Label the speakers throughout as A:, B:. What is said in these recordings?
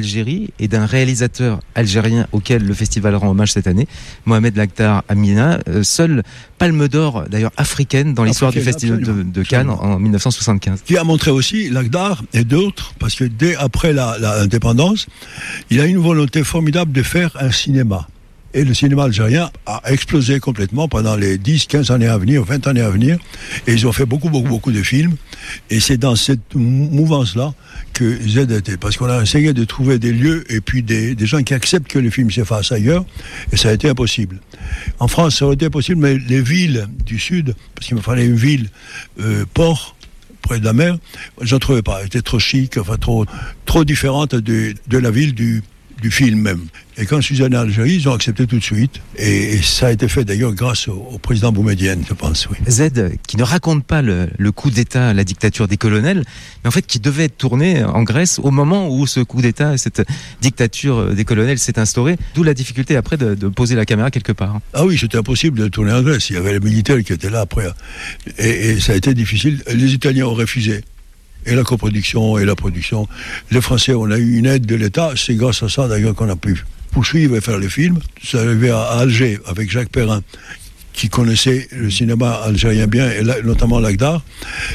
A: Algérie et d'un réalisateur algérien auquel le festival rend hommage cette année, Mohamed Lakhdar Amina, seule palme d'or d'ailleurs africaine dans l'histoire du festival de Cannes en 1975.
B: Qui a montré aussi Lakhdar et d'autres, parce que dès après l'indépendance, il a une volonté formidable de faire un cinéma. Et le cinéma algérien a explosé complètement pendant les 10, 15 années à venir, 20 années à venir. Et ils ont fait beaucoup de films. Et c'est dans cette mouvance-là que Z était. Parce qu'on a essayé de trouver des lieux et puis des gens qui acceptent que le film se fasse ailleurs. Et ça a été impossible. En France, ça aurait été possible, mais les villes du Sud, parce qu'il me fallait une ville, port, près de la mer, je n'en trouvais pas. Elle était trop chic, enfin trop différente de la ville du film même. Et quand je suis allé en Algérie, ils ont accepté tout de suite. Et ça a été fait d'ailleurs grâce au président Boumedienne, je pense, oui.
A: Z, qui ne raconte pas le coup d'État à la dictature des colonels, mais en fait qui devait être tourné en Grèce au moment où ce coup d'État, cette dictature des colonels s'est instaurée. D'où la difficulté après de poser la caméra quelque part.
B: Ah oui, c'était impossible de tourner en Grèce. Il y avait les militaires qui étaient là après. Et ça a été difficile. Les Italiens ont refusé. Et la coproduction et la production. Les Français, on a eu une aide de l'État. C'est grâce à ça, d'ailleurs, qu'on a pu poursuivre et faire le film. C'est arrivé à Alger, avec Jacques Perrin, qui connaissait le cinéma algérien bien, et là, notamment Lakhdar.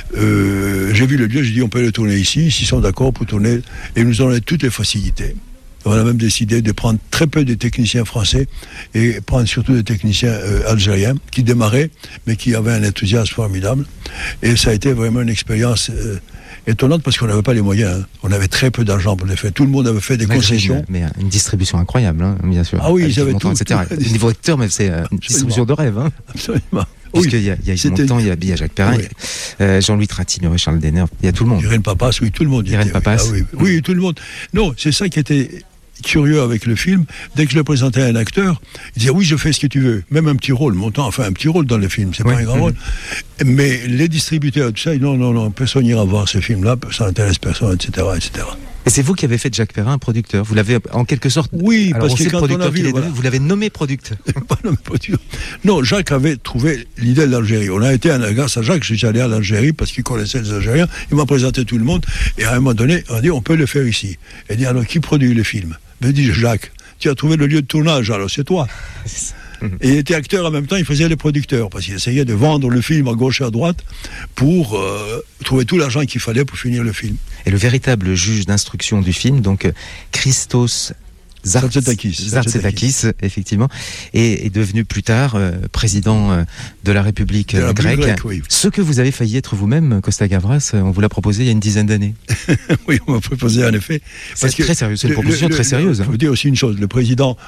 B: J'ai vu le lieu, j'ai dit, on peut le tourner ici, s'ils sont d'accord pour tourner. Et ils nous ont donné toutes les facilités. On a même décidé de prendre très peu de techniciens français et prendre surtout des techniciens algériens qui démarraient, mais qui avaient un enthousiasme formidable. Et ça a été vraiment une expérience étonnante parce qu'on n'avait pas les moyens. Hein. On avait très peu d'argent pour les faire. Tout le monde avait fait des concessions.
A: Mais une distribution incroyable, hein, bien sûr.
B: Ah oui, ils avaient tout.
A: Etc. Au niveau acteur, mais c'est une distribution de rêve. Hein.
B: Absolument.
A: Puisqu'il y a Yves Montand, il y a Jacques Perrin, oui. Jean-Louis Trintignant, Charles Denner, il y a tout le monde.
B: Irène Papas, oui, tout le monde.
A: Irène Papas.
B: Oui, tout le monde. Non, c'est ça qui était curieux avec le film. Dès que je le présentais à un acteur, il disait oui, je fais ce que tu veux, même un petit rôle. Montand, enfin un petit rôle dans le film, c'est pas un grand rôle. Mais les distributeurs, tout ça, ils disent non, personne n'ira voir ce film-là, ça n'intéresse personne, etc., etc.
A: Et c'est vous qui avez fait de Jacques Perrin un producteur. Vous l'avez en quelque sorte.
B: Oui, parce que quand on a vu,
A: vous l'avez nommé producteur.
B: Pas nommé producteur. Non, Jacques avait trouvé l'idée de l'Algérie. On a été grâce à Jacques, je suis allé à l'Algérie parce qu'il connaissait les Algériens. Il m'a présenté tout le monde et à un moment donné, on a dit on peut le faire ici. Il dit alors qui produit le film? Je dis Jacques, tu as trouvé le lieu de tournage, alors c'est toi. Et il était acteur en même temps, il faisait les producteurs, parce qu'il essayait de vendre le film à gauche et à droite pour trouver tout l'argent qu'il fallait pour finir le film.
A: Et le véritable juge d'instruction du film, donc Christos Zartsetakis, effectivement, est devenu plus tard président de la République grecque.
B: Oui.
A: Ce que vous avez failli être vous-même, Costa Gavras, on vous l'a proposé il y a une dizaine d'années.
B: Oui, on m'a proposé en effet.
A: C'est très sérieux, c'est une proposition très sérieuse.
B: Je veux dire aussi une chose, le président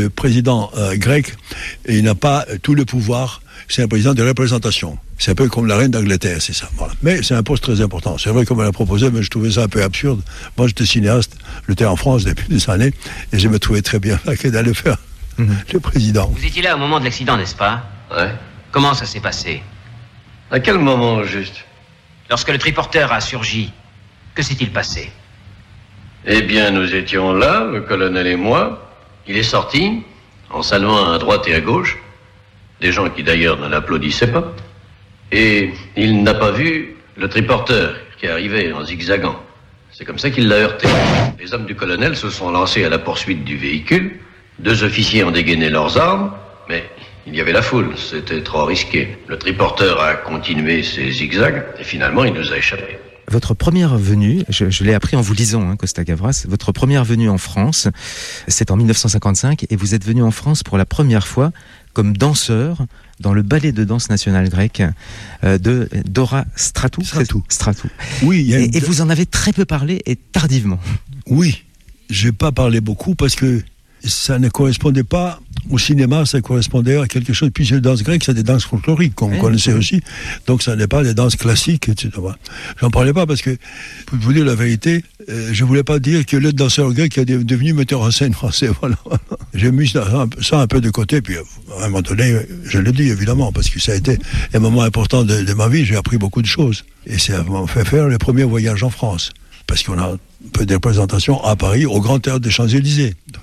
B: grec, il n'a pas tout le pouvoir. C'est un président de représentation. C'est un peu comme la reine d'Angleterre, c'est ça. Voilà. Mais c'est un poste très important. C'est vrai qu'on me l'a proposé, mais je trouvais ça un peu absurde. Moi, j'étais cinéaste, j'étais en France depuis des années, et je me trouvais très bien là d'aller faire le président.
C: Vous étiez là au moment de l'accident, n'est-ce pas?
D: Ouais.
C: Comment ça s'est passé?
D: À quel moment, juste?
C: Lorsque le triporteur a surgi, que s'est-il passé?
D: Eh bien, nous étions là, le colonel et moi. Il est sorti, en saluant à droite et à gauche. Des gens qui d'ailleurs ne l'applaudissaient pas. Et il n'a pas vu le triporteur qui arrivait en zigzagant. C'est comme ça qu'il l'a heurté. Les hommes du colonel se sont lancés à la poursuite du véhicule. 2 officiers ont dégainé leurs armes, mais il y avait la foule, c'était trop risqué. Le triporteur a continué ses zigzags et finalement il nous a échappé.
A: Votre première venue, je l'ai appris en vous lisant, Costa Gavras, votre première venue en France, c'est en 1955, et vous êtes venu en France pour la première fois comme danseur dans le ballet de danse national grec de Dora Stratou.
B: Oui.
A: Et vous en avez très peu parlé et tardivement.
B: Oui, j'ai pas parlé beaucoup parce que ça ne correspondait pas au cinéma, ça correspondait à quelque chose. Puis les danses grecques, c'est des danses folkloriques qu'on connaissait aussi. Donc ça n'est pas des danses classiques, etc. J'en parlais pas parce que, pour vous dire la vérité, je voulais pas dire que le danseur grec est devenu metteur en scène français. Voilà. J'ai mis ça un peu de côté, puis à un moment donné, je le dis évidemment, parce que ça a été un moment important de ma vie, j'ai appris beaucoup de choses. Et ça m'a fait faire le premier voyage en France. Parce qu'on a un peu de représentation à Paris, au Grand Théâtre des Champs-Élysées. Donc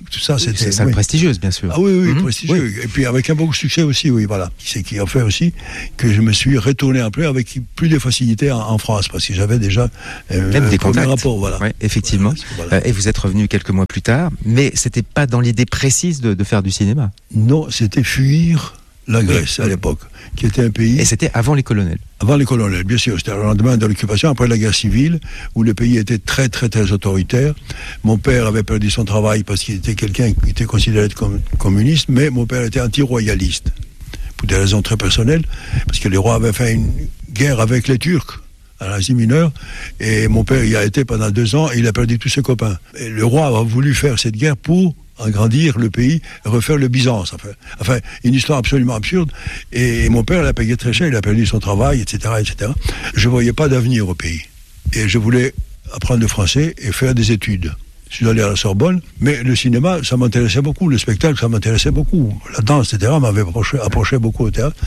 B: tout ça, c'était...
A: C'est une salle prestigieuse, bien sûr.
B: Ah oui, prestigieux. Oui. Et puis avec un beau succès aussi, oui, voilà. C'est qui a fait aussi que je me suis retourné après avec plus de facilité en France, parce que j'avais déjà
A: même des contacts.
B: Rapport, voilà.
A: Ouais, effectivement. Voilà. Et vous êtes revenu quelques mois plus tard, mais c'était pas dans l'idée précise de faire du cinéma.
B: Non, c'était fuir la Grèce à l'époque, qui était un pays...
A: Et c'était avant les colonels.
B: Avant les colonels, bien sûr. C'était le lendemain de l'occupation, après la guerre civile, où le pays était très, très, très autoritaire. Mon père avait perdu son travail parce qu'il était quelqu'un qui était considéré comme communiste, mais mon père était anti-royaliste, pour des raisons très personnelles, parce que les rois avaient fait une guerre avec les Turcs à l'Asie mineure, et mon père y a été pendant 2 ans, et il a perdu tous ses copains. Et le roi a voulu faire cette guerre pour agrandir le pays, refaire le Byzance. Enfin, une histoire absolument absurde. Et mon père l'a payé très cher, il a perdu son travail, etc., etc. Je ne voyais pas d'avenir au pays. Et je voulais apprendre le français et faire des études. Je suis allé à la Sorbonne, mais le cinéma, ça m'intéressait beaucoup, le spectacle, ça m'intéressait beaucoup. La danse, etc., m'avait approché beaucoup au théâtre.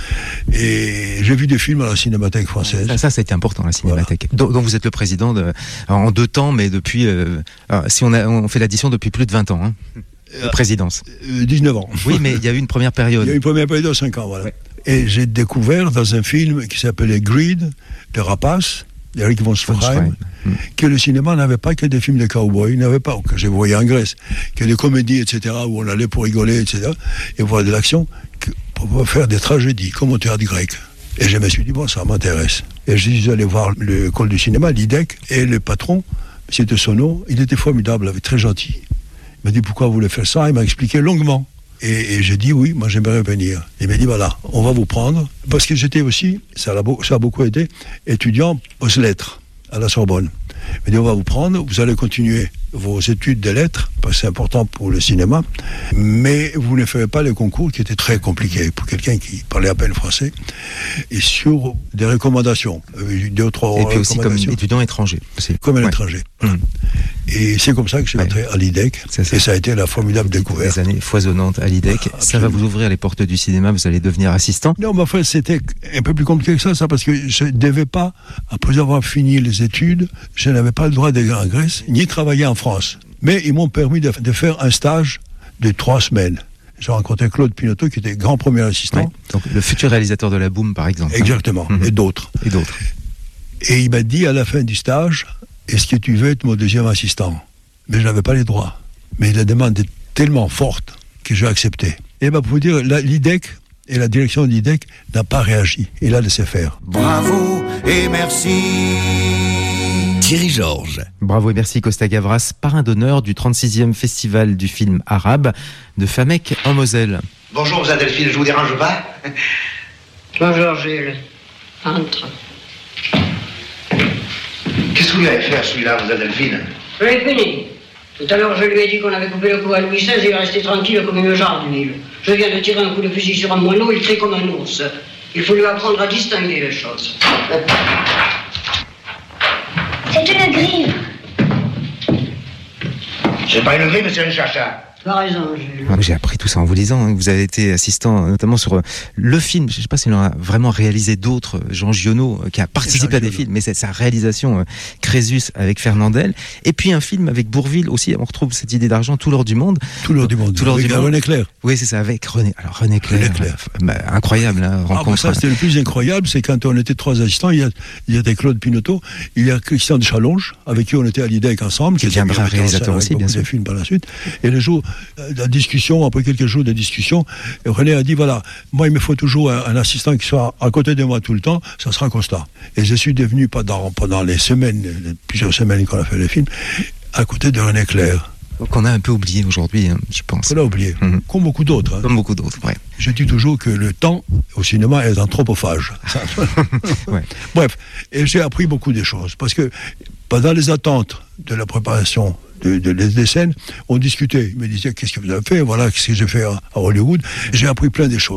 B: Et j'ai vu des films à la Cinémathèque française.
A: Ça a été important, la Cinémathèque. Voilà. Donc vous êtes le président en 2 temps, mais depuis, si on fait l'addition, depuis plus de 20 ans, hein. Présidence.
B: 19 ans.
A: Oui, mais il y a eu une première période.
B: Il y a eu une première période de 5 ans, voilà.
A: Ouais.
B: Et j'ai découvert dans un film qui s'appelait Greed, de Rapace, d'Eric von Stroheim, que le cinéma n'avait pas que des films de cow-boys, il n'avait pas, que j'ai voyé en Grèce, que des comédies, etc., où on allait pour rigoler, etc., et voir de l'action, pour faire des tragédies, comme au théâtre grec. Et je me suis dit, bon, ça m'intéresse. Et je suis allé voir l'école du cinéma, l'IDEC, et le patron, M. de Sono, il était formidable, il était très gentil. Il m'a dit pourquoi vous voulez faire ça, il m'a expliqué longuement. Et j'ai dit oui, moi j'aimerais venir. Il m'a dit voilà, on va vous prendre. Parce que j'étais aussi, ça a beaucoup été, étudiant aux lettres à la Sorbonne. Il m'a dit on va vous prendre, vous allez continuer vos études de lettres, parce que c'est important pour le cinéma, mais vous ne ferez pas les concours qui étaient très compliqués pour quelqu'un qui parlait à peine français, et sur des recommandations, 2 ou 3 recommandations.
A: Et puis aussi comme étudiant étranger.
B: Comme un étranger. Et c'est comme ça que je suis entré à l'IDEC, et ça a été la formidable découverte.
A: Des années foisonnantes à l'IDEC, ça va vous ouvrir les portes du cinéma, vous allez devenir assistant.
B: Non, mais enfin, c'était un peu plus compliqué que ça, parce que je ne devais pas, après avoir fini les études, je n'avais pas le droit d'aller en Grèce, ni travailler en France. Mais ils m'ont permis de faire un stage de 3 semaines. J'ai rencontré Claude Pinoteau, qui était grand premier assistant.
A: Ouais, donc le futur réalisateur de La Boum, par exemple.
B: Exactement, et d'autres. Et il m'a dit à la fin du stage, est-ce que tu veux être mon 2e assistant? Mais je n'avais pas les droits. Mais la demande est tellement forte que j'ai accepté. Et pour vous dire, l'IDEC et la direction de l'IDEC n'a pas réagi. Il a laissé faire.
E: Bravo et merci. Thierry Georges.
A: Bravo et merci Costa Gavras, parrain d'honneur du 36e festival du film arabe de Famec en Moselle.
F: Bonjour, vous Delphine, je vous dérange pas?
G: Bonjour Jules, entre.
F: Qu'est-ce que vous lui avez fait à celui-là, vous Delphine?
G: Je l'ai puni. Tout à l'heure, je lui ai dit qu'on avait coupé le cou à Louis XVI et il est resté tranquille comme une jarre d'huile. Je viens de tirer un coup de fusil sur un moineau, il crie comme un ours. Il faut lui apprendre à distinguer les choses.
H: C'est une grille.
F: C'est pas une grille, mais c'est une chacha.
G: Tu as raison, Jules.
A: J'ai appris tout ça en vous lisant. Vous avez été assistant notamment sur le film. Je ne sais pas s'il en a vraiment réalisé d'autres. Jean Giono, qui a participé à des films, mais c'est sa réalisation Crésus avec Fernandel. Et puis un film avec Bourvil aussi. On retrouve cette idée d'argent, Tout l'or du monde.
B: Tout l'or du monde.
A: Tout l'or du monde.
B: René Clair.
A: Oui, c'est ça, avec René. Alors René Clair. Incroyable, hein, rencontre.
B: Ça, c'était le plus incroyable, c'est quand on était 3 assistants. Il y a Claude Pinoteau, il y a Christian de Chalonge, avec qui on était à l'IDEC ensemble,
A: qui viendra réalisateur aussi, bien sûr.
B: Des films par la suite. Et le jour la discussion, après quelques jours de discussion, René a dit voilà, moi il me faut toujours un assistant qui soit à côté de moi tout le temps, ça sera Costa. Et je suis devenu pendant les semaines, plusieurs semaines qu'on a fait le film, à côté de René Clair.
A: Qu'on a un peu oublié aujourd'hui, hein, je pense.
B: On l'a oublié, comme beaucoup d'autres. Hein.
A: Comme beaucoup d'autres, ouais.
B: Je dis toujours que le temps au cinéma est anthropophage.
A: Ouais.
B: Bref, et j'ai appris beaucoup de choses, parce que pendant les attentes de la préparation des scènes, on discutait. Il me disait qu'est-ce que vous avez fait, voilà, qu'est-ce que j'ai fait à Hollywood. J'ai appris plein de choses.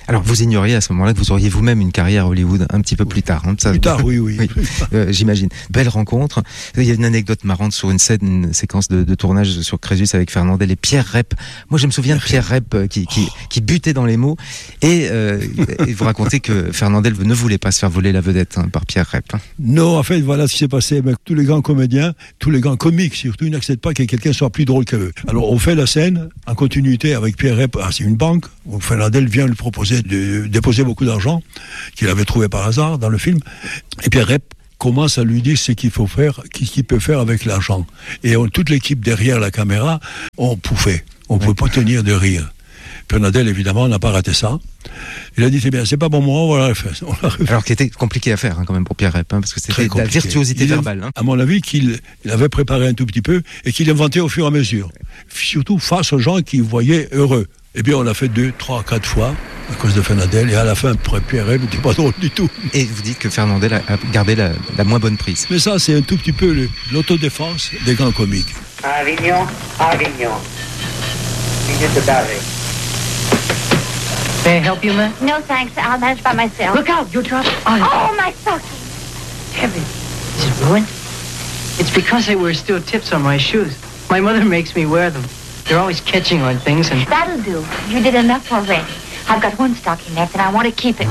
A: Alors vous ignoriez à ce moment-là que vous auriez vous-même une carrière à Hollywood un petit peu plus tard. Hein, ça,
B: plus tard, oui.
A: J'imagine. Belle rencontre. Il y a une anecdote marrante sur une scène, une séquence de tournage sur Crésus avec Fernandel et Pierre Rep. Moi je me souviens de Pierre Rep qui butait dans les mots et vous racontez que Fernandel ne voulait pas se faire voler la vedette par Pierre Rep.
B: Non, en fait, voilà ce qui s'est passé. Mais tous les grands comédiens, tous les grands comiques surtout, ils n'acceptent pas que quelqu'un soit plus drôle qu'eux. Alors on fait la scène en continuité avec Pierre Rep. C'est une banque où Fernandel vient lui proposer de déposer beaucoup d'argent qu'il avait trouvé par hasard dans le film. Et Pierre Rep commence à lui dire ce qu'il faut faire, qu'est-ce qu'il peut faire avec l'argent. Et toute l'équipe derrière la caméra, on pouffait. On ne pouvait pas tenir de rire. Fernandel, évidemment, n'a pas raté ça. Il a dit, c'est bien, c'est pas bon moment, on l'a refait.
A: Alors qu'il était compliqué à faire quand même pour Pierre Rep, parce que c'était de la virtuosité verbale.
B: À mon avis, qu'il avait préparé un tout petit peu et qu'il inventait au fur et à mesure. Surtout face aux gens qui voyaient heureux. Eh bien, on l'a fait 2, 3, 4 fois à cause de Fernandel, et à la fin, Pierre Rep n'était pas drôle du tout.
A: Et vous dites que Fernandel a gardé la moins bonne prise.
B: Mais ça, c'est un tout petit peu l'autodéfense des grands comiques.
I: Avignon. Minute de barré. May I help you, man?
H: No, thanks. I'll manage by myself.
I: Look out, you'll drop.
H: Oh, my stocking.
I: Heavy. Is it ruined? It's because I wear steel tips on my shoes. My mother makes me wear them. They're always catching on things and...
H: That'll do. You did enough already. I've got one stocking left and I want to keep it.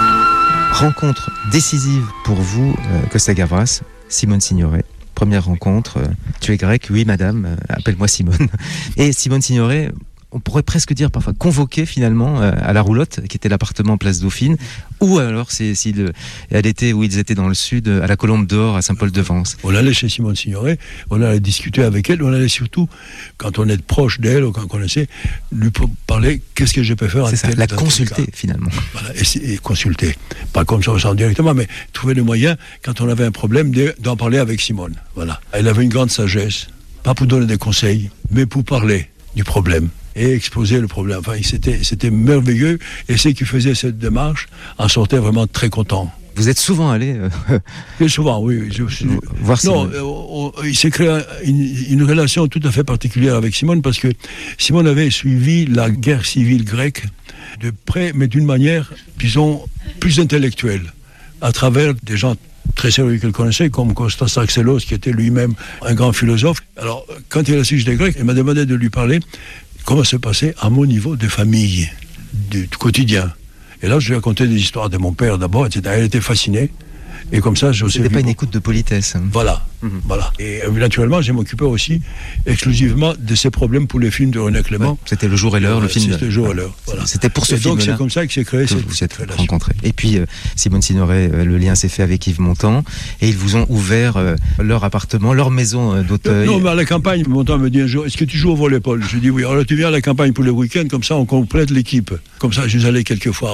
A: Rencontre décisive pour vous, Costa Gavras, Simone Signoret. Première rencontre, tu es grec, oui madame, appelle-moi Simone. Et Simone Signoret, on pourrait presque dire parfois convoquée finalement à la Roulotte, qui était l'appartement Place Dauphine, ou alors elle était où ils étaient dans le sud, à la Colombe d'Or, à Saint-Paul-de-Vence.
B: On allait chez Simone Signoret, on allait discuter avec elle, on allait surtout, quand on est proche d'elle ou quand on connaissait, lui parler qu'est-ce que je peux faire.
A: C'est ça, la consulter finalement.
B: Voilà, et consulter. Pas comme ça directement, mais trouver le moyen, quand on avait un problème, d'en parler avec Simone. Voilà. Elle avait une grande sagesse, pas pour donner des conseils, mais pour parler du problème et exposer le problème. Enfin, c'était merveilleux, et ceux qui faisaient cette démarche en sortaient vraiment très contents.
A: Vous êtes souvent allé
B: souvent, oui.
A: Voir Simone.
B: Non, il s'est créé une relation tout à fait particulière avec Simone, parce que Simone avait suivi la guerre civile grecque de près, mais d'une manière, disons, plus intellectuelle, à travers des gens très sérieux qu'elle connaissait, comme Kostas Axelos, qui était lui-même un grand philosophe. Alors, quand il a su que j'étais grec, il m'a demandé de lui parler comment se passait à mon niveau de famille, du quotidien. Et là, je lui ai raconté des histoires de mon père d'abord, etc. Elle était fascinée. Et comme ça,
A: c'était pas une écoute de politesse.
B: Voilà. Voilà. Et naturellement, je m'occupais aussi exclusivement de ces problèmes pour les films de René Clément.
A: Ouais, c'était Le Jour et l'heure, le film.
B: C'était Le Jour et l'heure. Voilà.
A: C'était pour ce film-là.
B: Donc c'est comme ça que s'est créé cette relation.
A: Rencontré. Et puis Simone Signoret, le lien s'est fait avec Yves Montand, et ils vous ont ouvert leur appartement, leur maison d'Auteuil.
B: Non, mais à la campagne, Montand me dit un jour, est-ce que tu joues au volleyball? Je dis oui. Alors tu viens à la campagne pour le week-end, comme ça on complète l'équipe. Comme ça, je suis allé quelquefois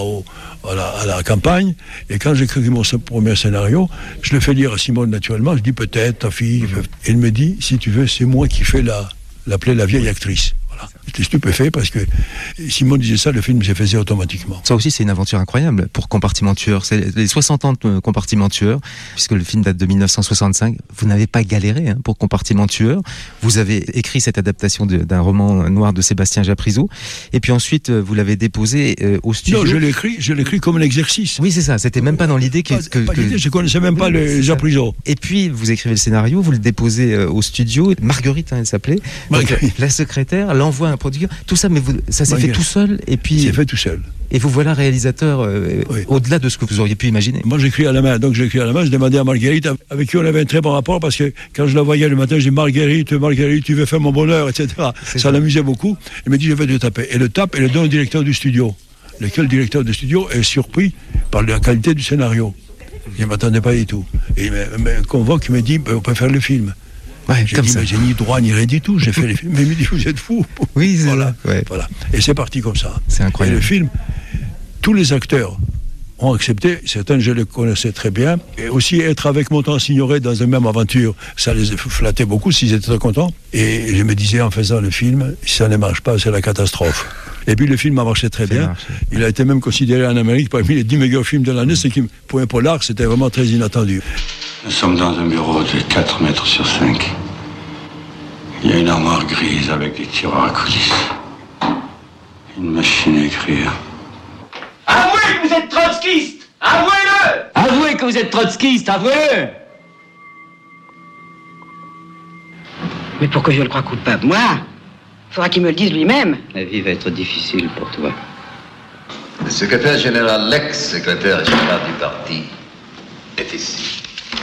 B: à la campagne, et quand j'ai écrit mon premier scénario, je le fais lire à Simone naturellement. Je dis peut-être ta fille. Et elle me dit, si tu veux, c'est moi qui fais l'appeler la vieille actrice. Voilà. J'étais stupéfait parce que Simone disait ça, le film se faisait automatiquement.
A: Ça aussi, c'est une aventure incroyable pour Compartiment Tueur. C'est les 60 ans de Compartiment Tueur, puisque le film date de 1965. Vous n'avez pas galéré pour Compartiment Tueur. Vous avez écrit cette adaptation d'un roman noir de Sébastien Japrisot, et puis ensuite vous l'avez déposé au studio.
B: Non, je l'ai écrit comme un exercice.
A: Oui, c'est ça. C'était même pas dans l'idée que
B: je connaissais même pas le Japrisot.
A: Et puis vous écrivez le scénario, vous le déposez au studio. Marguerite, elle s'appelait. Donc, la secrétaire l'envoie à un producteur. Tout ça, mais ça s'est fait tout seul. Et puis.
B: C'est fait tout seul.
A: Et vous voilà réalisateur au-delà de ce que vous auriez pu imaginer.
B: Moi, j'écris à la main. Donc, j'écris à la main. Je demandais à Marguerite, avec qui on avait un très bon rapport, parce que quand je la voyais le matin, je dis Marguerite, tu veux faire mon bonheur, etc. Ça l'amusait beaucoup. Elle me dit, je vais te taper. Et le tape et le donne au directeur du studio. Lequel directeur du studio est surpris par la qualité du scénario. Je ne m'attendais pas du tout. Et il me convoque, il me dit, on peut faire le film.
A: Ouais,
B: j'ai dit, mais j'ai ni droit ni rien du tout, j'ai fait les films. Mais il me dit, vous êtes fou.
A: Oui, c'est
B: voilà.
A: Ouais.
B: Voilà. Et c'est parti comme ça.
A: C'est incroyable.
B: Et le film, tous les acteurs ont accepté, certains je les connaissais très bien, et aussi être avec Montand Signoret dans une même aventure, ça les flattait beaucoup s'ils étaient très contents. Et je me disais en faisant le film, si ça ne marche pas, c'est la catastrophe. Et puis le film a marché très bien. Il a été même considéré en Amérique parmi les 10 meilleurs films de l'année, ce qui, pour un polar, c'était vraiment très inattendu.
J: Nous sommes dans un bureau de 4 mètres sur 5. Il y a une armoire grise avec des tiroirs à coulisses. Une machine à écrire.
C: Avouez que vous êtes trotskiste! Avouez-le! Avouez que vous êtes trotskiste, avouez-le!
G: Mais pourquoi je le crois coupable? Moi? Faudra qu'il me le dise lui-même.
K: La vie va être difficile pour toi.
L: Le secrétaire général, l'ex-secrétaire général du parti, est ici.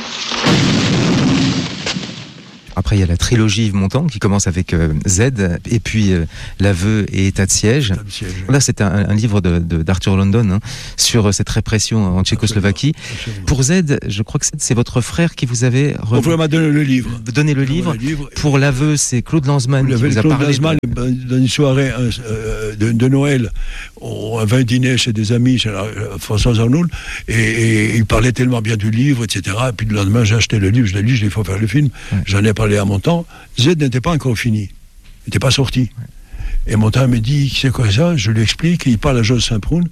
A: Après, il y a la trilogie Yves Montand qui commence avec Z, et puis L'aveu et État de siège. Là, c'est un livre d'Arthur London sur cette répression en Tchécoslovaquie. Absolument. Pour Z, je crois que c'est votre frère qui vous avait...
B: Mon frère m'a donné le livre.
A: Donné le livre. Pour L'aveu, c'est Claude Lanzmann qui vous a parlé.
B: Lanzmann, dans une soirée de Noël, on avait un dîner chez des amis, chez François Arnoul, et il parlait tellement bien du livre, etc. Et puis le lendemain, j'ai acheté le livre, je l'ai lu, je l'ai dit, il faut faire le film. Ouais. J'en ai parlé à Montand. Z n'était pas encore fini. Il n'était pas sorti. Ouais. Et Montand me dit, c'est quoi ça? Je lui explique, il parle à Georges Saint-Proun,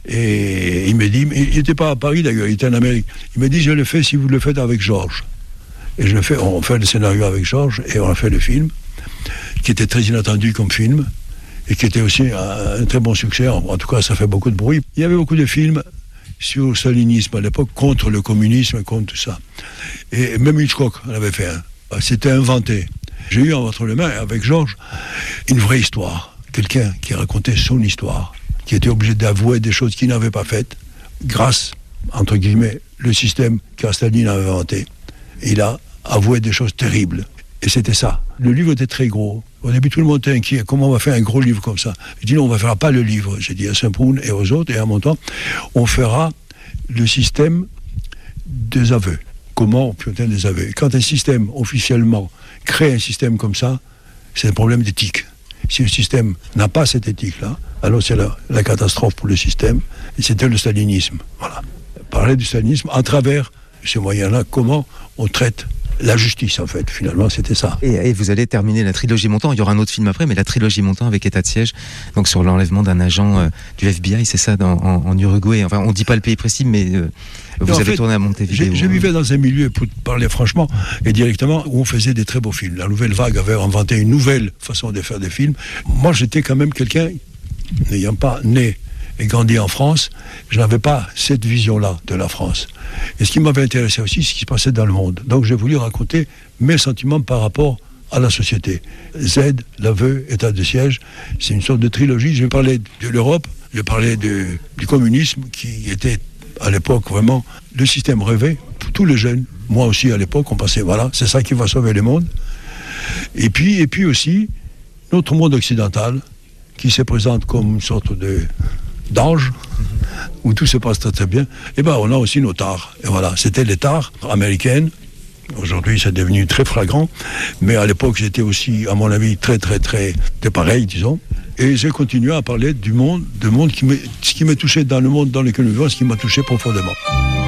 B: et il me dit, il n'était pas à Paris d'ailleurs, il était en Amérique. Il me dit, je le fais si vous le faites avec Georges. Et je le fais, on fait le scénario avec Georges, et on a fait le film, qui était très inattendu comme film, et qui était aussi un très bon succès. En tout cas, ça fait beaucoup de bruit. Il y avait beaucoup de films sur le stalinisme à l'époque, contre le communisme, contre tout ça. Et même Hitchcock en avait fait un. C'était inventé. J'ai eu entre les mains, avec Georges, une vraie histoire. Quelqu'un qui racontait son histoire, qui était obligé d'avouer des choses qu'il n'avait pas faites, grâce, entre guillemets, le système que Staline avait inventé. Il a avoué des choses terribles. Et c'était ça. Le livre était très gros. Au début, tout le monde était inquiet. Comment on va faire un gros livre comme ça? Je dis non, on ne fera pas le livre. J'ai dit à Saint-Proun et aux autres, et à Montand, on fera le système des aveux. Comment on peut obtenir des aveux? Quand un système, officiellement, crée un système comme ça, c'est un problème d'éthique. Si le système n'a pas cette éthique-là, alors c'est la catastrophe pour le système. Et c'était le stalinisme. Voilà. Parler du stalinisme à travers ces moyens-là, comment on traite la justice, en fait, finalement, c'était ça.
A: Et vous allez terminer la trilogie Montand. Il y aura un autre film après, mais la trilogie Montand avec État de siège, donc sur l'enlèvement d'un agent du FBI, c'est ça, en Uruguay. Enfin, on ne dit pas le pays précis, mais vous avez tourné à Montevideo.
B: Je vivais dans un milieu, pour parler franchement et directement, où on faisait des très beaux films. La Nouvelle Vague avait inventé une nouvelle façon de faire des films. Moi, j'étais quand même quelqu'un, n'ayant pas né et grandi en France, je n'avais pas cette vision-là de la France. Et ce qui m'avait intéressé aussi, c'est ce qui se passait dans le monde. Donc j'ai voulu raconter mes sentiments par rapport à la société. Z, L'aveu, État de siège, c'est une sorte de trilogie. Je parlais de l'Europe, je parlais du communisme, qui était à l'époque vraiment le système rêvé pour tous les jeunes. Moi aussi à l'époque, on pensait, voilà, c'est ça qui va sauver le monde. Et puis aussi, notre monde occidental, qui se présente comme une sorte d'ange, où tout se passe très très bien, et ben on a aussi nos tares. Et voilà, c'était les tares américaines. Aujourd'hui, c'est devenu très flagrant, mais à l'époque, c'était aussi, à mon avis, très pareil, disons. Et j'ai continué à parler du monde, qui me touchait dans le monde dans lequel nous vivons, ce qui m'a touché profondément.